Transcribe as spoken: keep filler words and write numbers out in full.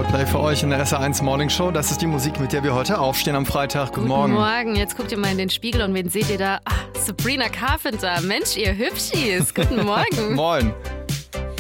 Coldplay für euch in der S R eins Morning Show. Das ist die Musik, mit der wir heute aufstehen am Freitag. Guten, Guten Morgen. Guten Morgen. Jetzt guckt ihr mal in den Spiegel und wen seht ihr da? Ach, Sabrina Carpenter. Mensch, ihr Hübschis. Guten Morgen. Moin.